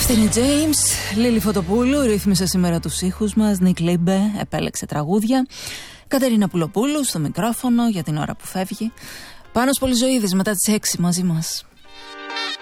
Δεύθυνη James, Λίλη Φωτοπούλου ρύθμισε σήμερα τους ήχους μας, Νικ Λίμπε επέλεξε τραγούδια, Κατερίνα Πουλοπούλου στο μικρόφωνο για την ώρα που φεύγει, Πάνος Πολυζωίδης μετά τις 6 μαζί μας.